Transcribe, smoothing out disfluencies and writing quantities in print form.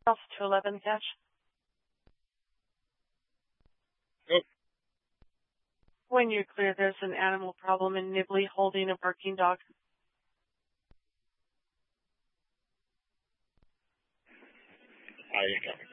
South 211 catch. Nope. When you're clear, there's an animal problem in Nibley holding a barking dog. I ain't coming.